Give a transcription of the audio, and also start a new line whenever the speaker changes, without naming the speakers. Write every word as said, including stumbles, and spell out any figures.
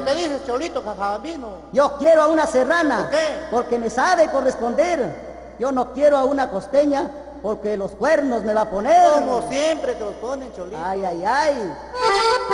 te dices Cholito Jajabambino?
Yo quiero a una serrana.
¿Por qué?
Porque me sabe corresponder. Yo no quiero a una costeña porque los cuernos me va a poner.
Como siempre te los ponen, Cholito.
Ay, ay, ay.